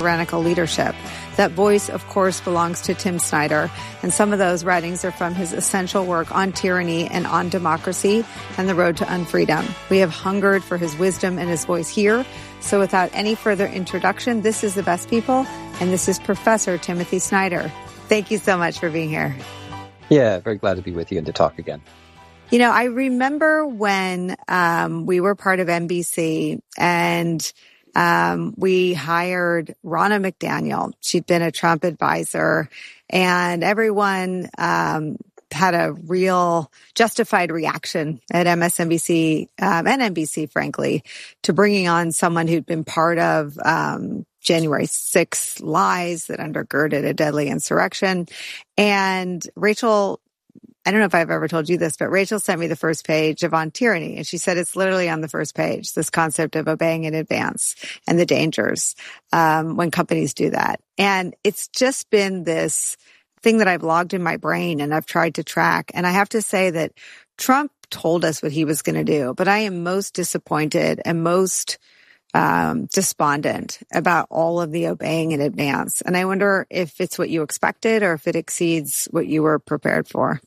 tyrannical leadership. That voice, of course, belongs to Tim Snyder, and some of those writings are from his essential work on tyranny and on democracy and the road to unfreedom. We have hungered for his wisdom and his voice here. So without any further introduction, this is The Best People, and this is Professor Timothy Snyder. Thank you so much for being here. Yeah, very glad to be with you and to talk again. You know, I remember when we were part of NBC and we hired Ronna McDaniel. She'd been a Trump advisor, and everyone had a real justified reaction at MSNBC and NBC, frankly, to bringing on someone who'd been part of January 6th lies that undergirded a deadly insurrection. And Rachel, I don't know if I've ever told you this, but Rachel sent me the first page of On Tyranny, and she said it's literally on the first page, this concept of obeying in advance and the dangers when companies do that. And it's just been this thing that I've logged in my brain and I've tried to track. And I have to say that Trump told us what he was going to do, but I am most disappointed and most despondent about all of the obeying in advance. And I wonder if it's what you expected or if it exceeds what you were prepared for.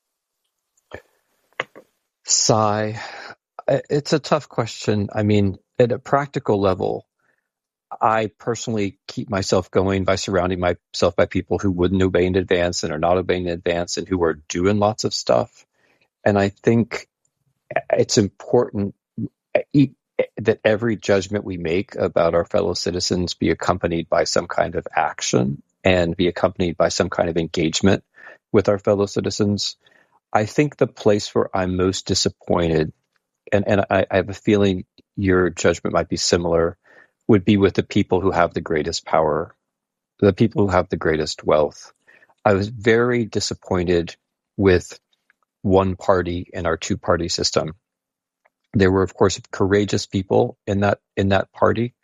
Sigh. It's a tough question. I mean, at a practical level, I personally keep myself going by surrounding myself by people who wouldn't obey in advance and are not obeying in advance and who are doing lots of stuff. And I think it's important that every judgment we make about our fellow citizens be accompanied by some kind of action and be accompanied by some kind of engagement with our fellow citizens. I think the place where I'm most disappointed, and I have a feeling your judgment might be similar, would be with the people who have the greatest power, the people who have the greatest wealth. I was very disappointed with one party in our two-party system. There were, of course, courageous people in that party.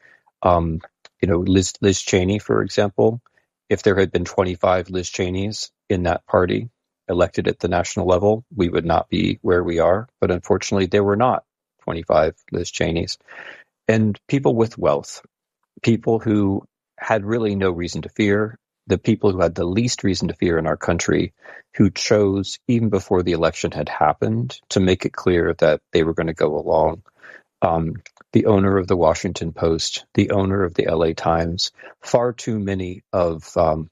Liz Cheney, for example. If there had been 25 Liz Cheneys in that party elected at the national level, we would not be where we are. But unfortunately, there were not 25 Liz Cheneys. And people with wealth, people who had really no reason to fear, the people who had the least reason to fear in our country, who chose, even before the election had happened, to make it clear that they were going to go along. The owner of the Washington Post, the owner of the LA Times, far too many of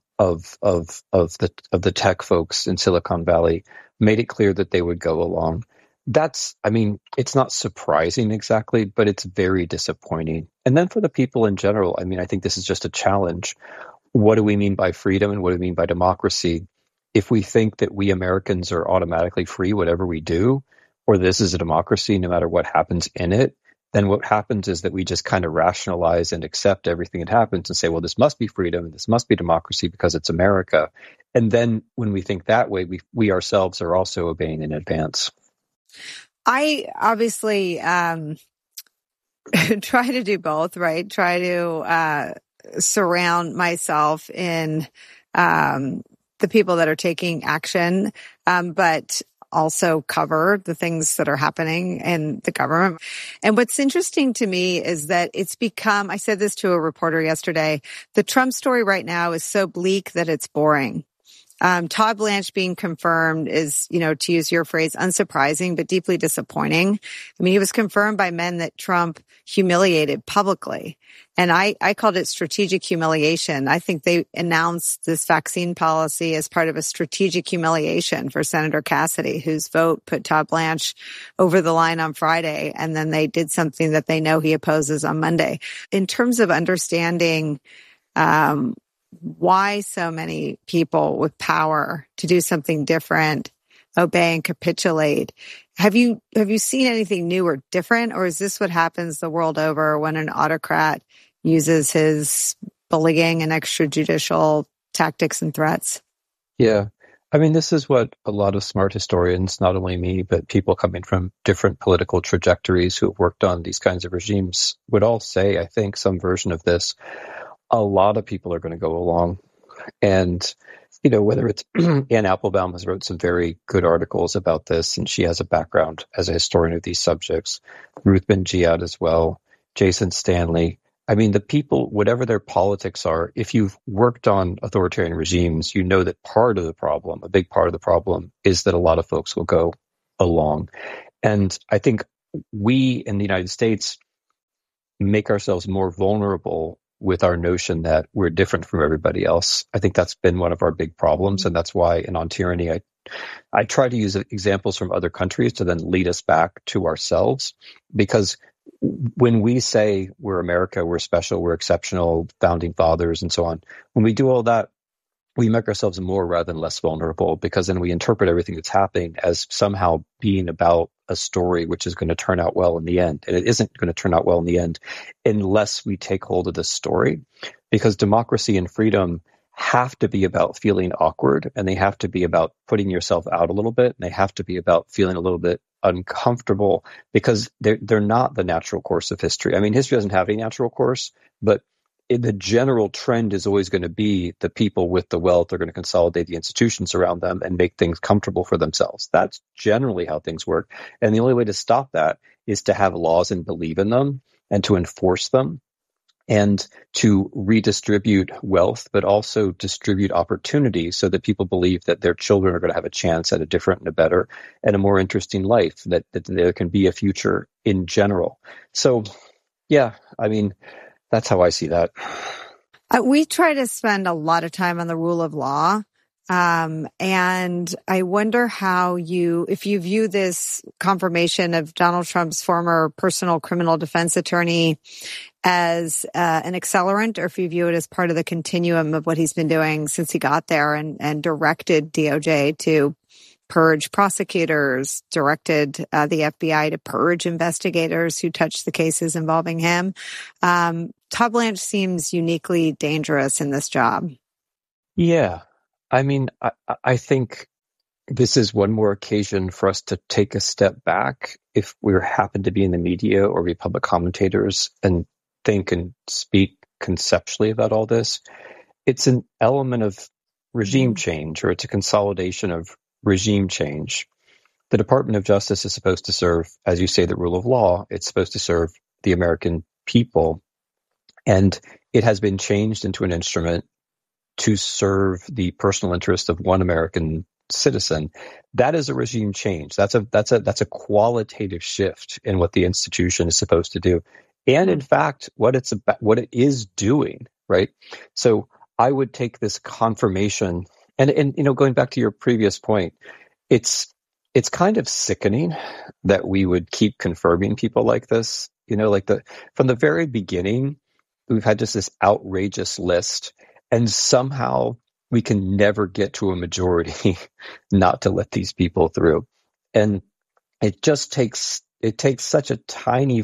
the tech folks in Silicon Valley made it clear that they would go along. It's not surprising exactly, but it's very disappointing. And then for the people in general, I think this is just a challenge. What do we mean by freedom and what do we mean by democracy? If we think that we Americans are automatically free, whatever we do, or this is a democracy no matter what happens in it, then what happens is that we just kind of rationalize and accept everything that happens and say, well, this must be freedom and this must be democracy because it's America. And then when we think that way, we ourselves are also obeying in advance. I obviously try to do both, right? Try to surround myself in the people that are taking action, but also cover the things that are happening in the government. And what's interesting to me is that it's become, I said this to a reporter yesterday, the Trump story right now is so bleak that it's boring. Todd Blanche being confirmed is, to use your phrase, unsurprising, but deeply disappointing. I mean, he was confirmed by men that Trump humiliated publicly. And I called it strategic humiliation. I think they announced this vaccine policy as part of a strategic humiliation for Senator Cassidy, whose vote put Todd Blanche over the line on Friday. And then they did something that they know he opposes on Monday. In terms of understanding, why so many people with power to do something different obey and capitulate. Have you seen anything new or different, or is this what happens the world over when an autocrat uses his bullying and extrajudicial tactics and threats? Yeah. This is what a lot of smart historians, not only me, but people coming from different political trajectories who have worked on these kinds of regimes would all say, I think, some version of this. A lot of people are going to go along. And, whether it's Ann Applebaum has wrote some very good articles about this, and she has a background as a historian of these subjects. Ruth Ben-Ghiat as well, Jason Stanley. I mean, the people, whatever their politics are, if you've worked on authoritarian regimes, you know that part of the problem, a big part of the problem, is that a lot of folks will go along. And I think we in the United States make ourselves more vulnerable with our notion that we're different from everybody else. I think that's been one of our big problems. And that's why in On Tyranny, I try to use examples from other countries to then lead us back to ourselves. Because when we say we're America, we're special, we're exceptional, founding fathers, and so on, when we do all that, we make ourselves more rather than less vulnerable, because then we interpret everything that's happening as somehow being about a story which is going to turn out well in the end. And it isn't going to turn out well in the end unless we take hold of this story, because democracy and freedom have to be about feeling awkward, and they have to be about putting yourself out a little bit, and they have to be about feeling a little bit uncomfortable, because they're not the natural course of history. I mean, history doesn't have a natural course, but the general trend is always going to be the people with the wealth are going to consolidate the institutions around them and make things comfortable for themselves. That's generally how things work. And the only way to stop that is to have laws and believe in them and to enforce them and to redistribute wealth, but also distribute opportunity so that people believe that their children are going to have a chance at a different and a better and a more interesting life, that there can be a future in general. So, yeah, I mean, that's how I see that. We try to spend a lot of time on the rule of law. And I wonder if you view this confirmation of Donald Trump's former personal criminal defense attorney as an accelerant, or if you view it as part of the continuum of what he's been doing since he got there and directed DOJ to purge prosecutors, directed the FBI to purge investigators who touched the cases involving him. Todd Blanche seems uniquely dangerous in this job. Yeah. I mean, I think this is one more occasion for us to take a step back if we happen to be in the media or be public commentators and think and speak conceptually about all this. It's an element of regime change, or it's a consolidation of regime change. The Department of Justice is supposed to serve, as you say, the rule of law. It's supposed to serve the American people. And it has been changed into an instrument to serve the personal interest of one American citizen. That is a regime change. That's a qualitative shift in what the institution is supposed to do. And in fact, what it is doing, right? So I would take this confirmation and going back to your previous point, it's kind of sickening that we would keep confirming people like this. From the very beginning, we've had just this outrageous list, and somehow we can never get to a majority not to let these people through. And it just takes such a tiny,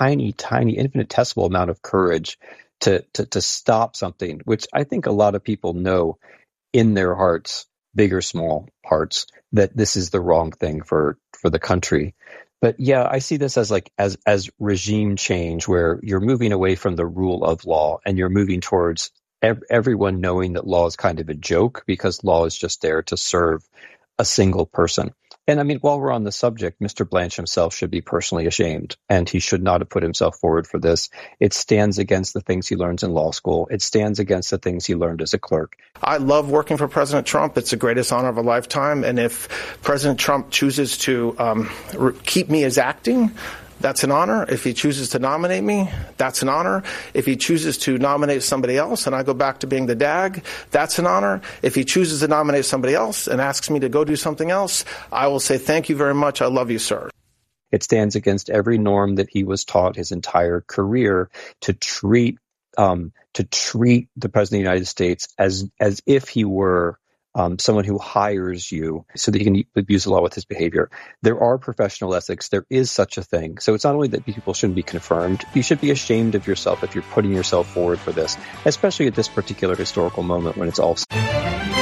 infinitesimal amount of courage to stop something, which I think a lot of people know in their hearts, big or small hearts, that this is the wrong thing for the country. But yeah, I see this as regime change, where you're moving away from the rule of law and you're moving towards everyone knowing that law is kind of a joke, because law is just there to serve a single person. And I mean, while we're on the subject, Mr. Blanche himself should be personally ashamed, and he should not have put himself forward for this. It stands against the things he learns in law school. It stands against the things he learned as a clerk. I love working for President Trump. It's the greatest honor of a lifetime. And if President Trump chooses to keep me as acting, that's an honor. If he chooses to nominate me, that's an honor. If he chooses to nominate somebody else and I go back to being the DAG, that's an honor. If he chooses to nominate somebody else and asks me to go do something else, I will say, thank you very much. I love you, sir. It stands against every norm that he was taught his entire career to treat the President of the United States as if he were someone who hires you so that he can abuse the law with his behavior. There are professional ethics. There is such a thing. So it's not only that people shouldn't be confirmed, you should be ashamed of yourself if you're putting yourself forward for this, especially at this particular historical moment when it's all